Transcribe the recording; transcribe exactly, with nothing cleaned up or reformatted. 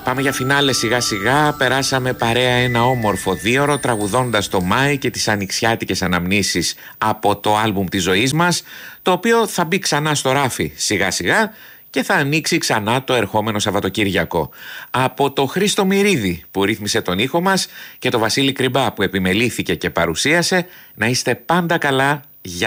Πάμε για φινάλε σιγά σιγά. Περάσαμε παρέα ένα όμορφο δίωρο τραγουδώντας το Μάη και τις ανοιξιάτικες αναμνήσεις από το άλμπουμ της ζωής μας, το οποίο θα μπει ξανά στο ράφι σιγά σιγά και θα ανοίξει ξανά το ερχόμενο Σαββατοκύριακο. Από το Χρήστο Μυρίδη που ρύθμισε τον ήχο μας και το Βασίλη Κρυμπά που επιμελήθηκε και παρουσίασε, να είστε πάντα καλά